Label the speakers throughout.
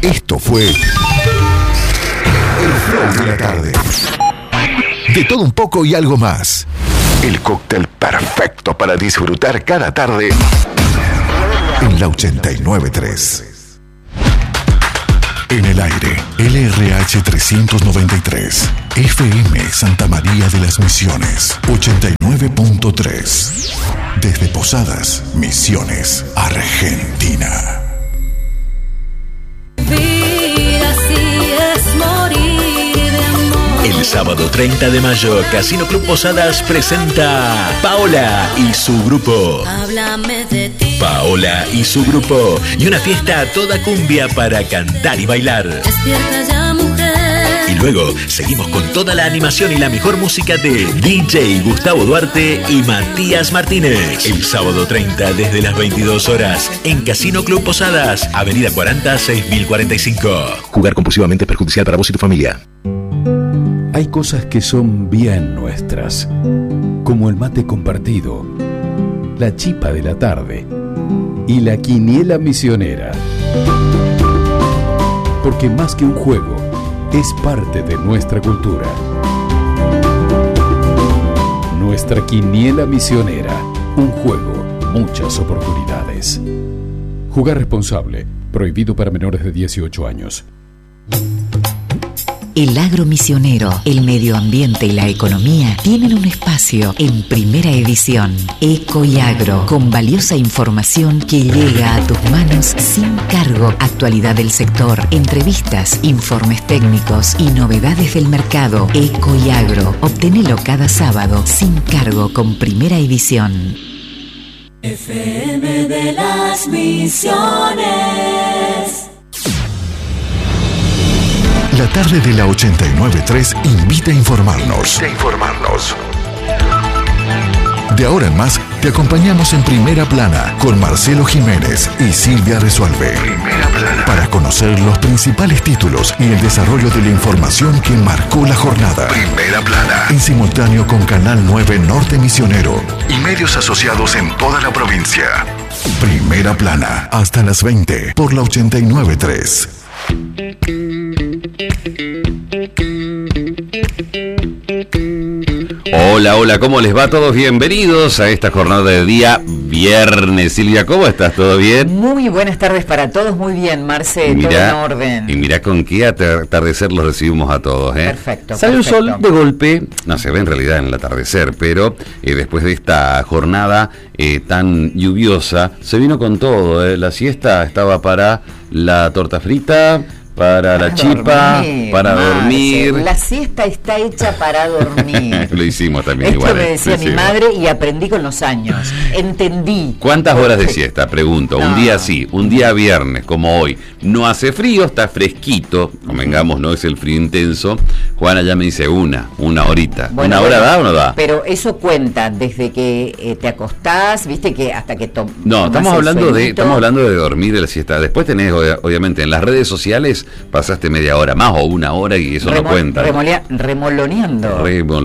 Speaker 1: Esto fue El Flow de la Tarde. De todo un poco y algo más. El cóctel perfecto para disfrutar cada tarde en la 89.3. En el aire, LRH 393, FM Santa María de las Misiones, 89.3. Desde Posadas, Misiones, Argentina.
Speaker 2: Vivir así es morir de amor.
Speaker 3: El sábado 30 de mayo, Casino Club Posadas presenta Paola y su grupo.
Speaker 2: Háblame de ti.
Speaker 3: Paola y su grupo. Y una fiesta a toda cumbia para cantar y bailar.
Speaker 2: Despierta ya, mujer.
Speaker 3: Y luego seguimos con toda la animación y la mejor música de DJ Gustavo Duarte y Matías Martínez. El sábado 30 desde las 22 horas en Casino Club Posadas, Avenida 40, 6045. Jugar compulsivamente es perjudicial para vos y tu familia.
Speaker 4: Hay cosas que son bien nuestras, como el mate compartido, la chipa de la tarde y la quiniela misionera. Porque más que un juego, es parte de nuestra cultura. Nuestra quiniela misionera, un juego, muchas oportunidades. Jugar responsable, prohibido para menores de 18 años.
Speaker 5: El agro misionero, el medio ambiente y la economía tienen un espacio en Primera Edición. Eco y Agro, con valiosa información que llega a tus manos sin cargo. Actualidad del sector, entrevistas, informes técnicos y novedades del mercado. Eco y Agro, obtenelo cada sábado sin cargo con Primera Edición.
Speaker 2: FM de las Misiones.
Speaker 1: La tarde de la 89.3 invita a informarnos. De ahora en más, te acompañamos en Primera Plana con Marcelo Jiménez y Silvia Resuelve. Primera Plana. Para conocer los principales títulos y el desarrollo de la información que marcó la jornada. Primera Plana. En simultáneo con Canal 9 Norte Misionero y medios asociados en toda la provincia. Primera Plana. Hasta las 20 por la 89.3.
Speaker 6: Hola, ¿cómo les va? Todos bienvenidos a esta jornada de día viernes. Silvia, ¿cómo estás? ¿Todo bien?
Speaker 7: Muy buenas tardes para todos, muy bien, Marce, todo en orden.
Speaker 6: Y mirá con qué atardecer los recibimos a todos, ¿eh?
Speaker 7: Perfecto.
Speaker 6: Sale un sol de golpe, no se ve en realidad en el atardecer, pero después de esta jornada tan lluviosa, se vino con todo, ¿eh? La siesta estaba para la torta frita, para la chipa, para dormir.
Speaker 7: La siesta está hecha para dormir.
Speaker 6: Lo hicimos también
Speaker 7: Esto
Speaker 6: igual.
Speaker 7: me decía mi madre y aprendí con los años. Entendí.
Speaker 6: ¿Cuántas horas de siesta? Pregunto. Un día sí, un día viernes, como hoy. No hace frío, está fresquito. Convengamos, no es el frío intenso. Juana ya me dice una horita.
Speaker 7: Bueno,
Speaker 6: ¿Una hora da o no da?
Speaker 7: Pero eso cuenta desde que te acostás, viste, que hasta que
Speaker 6: No, estamos hablando de dormir de la siesta. Después tenés, obviamente, en las redes sociales pasaste media hora más o una hora y eso no cuenta.
Speaker 7: Remoloneando.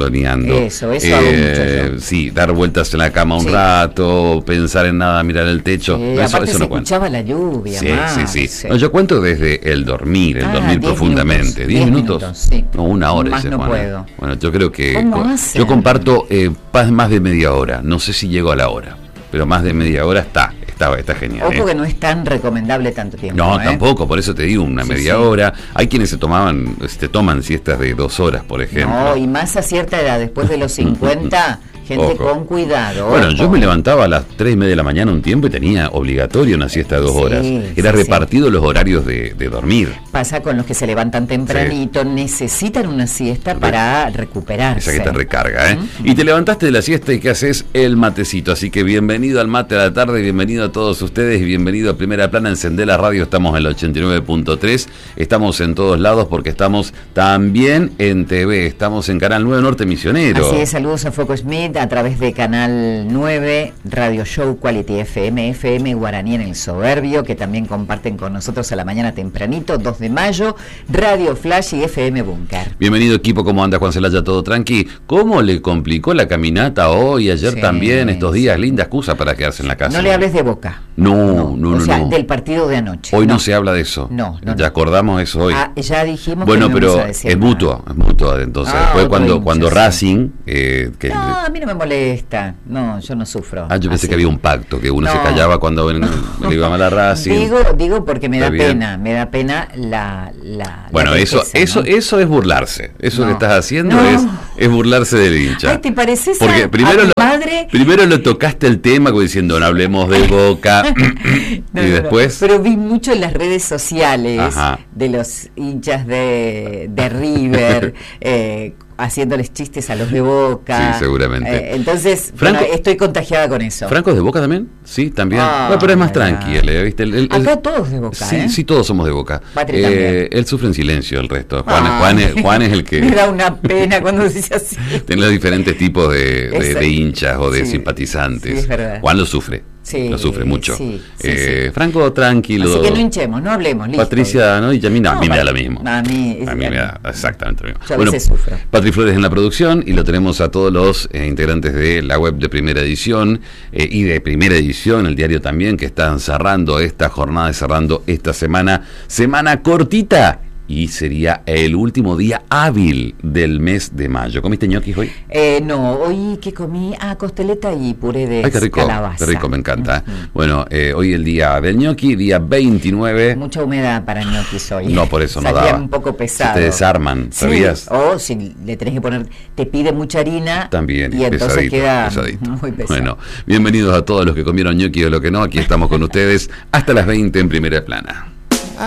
Speaker 6: Eso
Speaker 7: hago mucho yo.
Speaker 6: Sí, dar vueltas en la cama un rato, pensar en nada, mirar el techo.
Speaker 7: Sí,
Speaker 6: eso
Speaker 7: aparte
Speaker 6: no
Speaker 7: se
Speaker 6: cuenta.
Speaker 7: escuchaba la lluvia.
Speaker 6: Sí. No, yo cuento desde el dormir profundamente. 10 minutos.
Speaker 7: Sí.
Speaker 6: No, una hora.
Speaker 7: Más no
Speaker 6: Juana.
Speaker 7: puedo.
Speaker 6: Bueno, yo creo que
Speaker 7: yo
Speaker 6: comparto más de media hora. No sé si llego a la hora, pero más de media hora está genial.
Speaker 7: Ojo que no es tan recomendable tanto tiempo.
Speaker 6: No, tampoco, por eso te digo, una media hora. Hay quienes se toman siestas de 2 horas, por ejemplo.
Speaker 7: No, y más a cierta edad, después de los 50, gente con cuidado.
Speaker 6: Bueno, yo me levantaba a las 3:30 de la mañana un tiempo y tenía obligatorio una siesta de 2 horas. Era repartido los horarios de dormir.
Speaker 7: Pasa con los que se levantan tempranito, necesitan una siesta para recuperarse.
Speaker 6: Esa que te recarga, ¿eh? Y te levantaste de la siesta y ¿qué haces? El matecito. Así que bienvenido al mate a la tarde, bienvenido a todos ustedes y bienvenido a Primera Plana. Encendé la radio, estamos en el 89.3, estamos en todos lados porque estamos también en TV, estamos en Canal 9 Norte Misionero.
Speaker 7: Así es, saludos a Foco Schmidt, también a través de Canal 9, Radio Show Quality FM, FM Guaraní en el Soberbio, que también comparten con nosotros a la mañana tempranito, 2 de mayo, Radio Flash y FM Búnker.
Speaker 6: Bienvenido equipo, ¿cómo anda Juan Celaya? ¿Todo tranqui? ¿Cómo le complicó la caminata hoy, ayer también, estos días? Linda excusa para quedarse en la casa.
Speaker 7: No le hables de Boca.
Speaker 6: No.
Speaker 7: O sea, del partido de anoche.
Speaker 6: Hoy no se habla de eso.
Speaker 7: No.
Speaker 6: Ya acordamos eso hoy.
Speaker 7: Ya dijimos
Speaker 6: bueno,
Speaker 7: que no
Speaker 6: pero
Speaker 7: vamos a decir
Speaker 6: es mutuo. Entonces, después cuando Racing...
Speaker 7: no, a mí no me molesta. No, yo no sufro.
Speaker 6: Yo pensé
Speaker 7: así
Speaker 6: que había un pacto, que uno se callaba cuando le iba mal a Racing.
Speaker 7: Digo porque me da pena la
Speaker 6: bueno,
Speaker 7: la
Speaker 6: eso es burlarse. Eso que estás haciendo es burlarse del hincha.
Speaker 7: Ay, ¿te pareces
Speaker 6: porque primero lo tocaste el tema como diciendo no hablemos de Boca y después
Speaker 7: pero vi mucho en las redes sociales de los hinchas de River haciéndoles chistes a los de Boca.
Speaker 6: Sí, seguramente.
Speaker 7: Entonces, estoy contagiada con eso.
Speaker 6: ¿Franco es de Boca también? Sí, también. Pero es más tranquilo, ¿viste?
Speaker 7: Acá todos de Boca,
Speaker 6: Sí, todos somos de Boca. Él sufre en silencio, el resto. Juan es el que...
Speaker 7: Me da una pena cuando dice así.
Speaker 6: Tiene los diferentes tipos de hinchas o de simpatizantes. Sí,
Speaker 7: es verdad.
Speaker 6: Juan lo sufre.
Speaker 7: Sí,
Speaker 6: lo sufre mucho.
Speaker 7: Sí.
Speaker 6: Franco, tranquilo.
Speaker 7: Así que no hinchemos, no hablemos. Listo.
Speaker 6: Patricia, ¿no? Y a mí me da lo mismo.
Speaker 7: A mí
Speaker 6: me da exactamente lo mismo.
Speaker 7: Yo a veces sufro.
Speaker 6: Patri Flores en la producción y lo tenemos a todos los integrantes de la web de Primera Edición y de Primera Edición, el diario también, que están cerrando esta jornada, cerrando esta semana cortita. Y sería el último día hábil del mes de mayo. ¿Comiste ñoquis hoy?
Speaker 7: No, hoy que comí costeleta y puré de
Speaker 6: Qué
Speaker 7: calabaza.
Speaker 6: rico, me encanta. Bueno, hoy el día del ñoqui, día 29.
Speaker 7: Mucha humedad para ñoquis hoy.
Speaker 6: No, por eso no daba.
Speaker 7: Salían un poco pesado.
Speaker 6: Se te desarman, ¿sabías?
Speaker 7: O si le tenés que poner, te pide mucha harina.
Speaker 6: También,
Speaker 7: y entonces queda muy pesado.
Speaker 6: Bueno, bienvenidos a todos los que comieron ñoqui o lo que no. Aquí estamos con ustedes hasta las 20 en Primera Plana.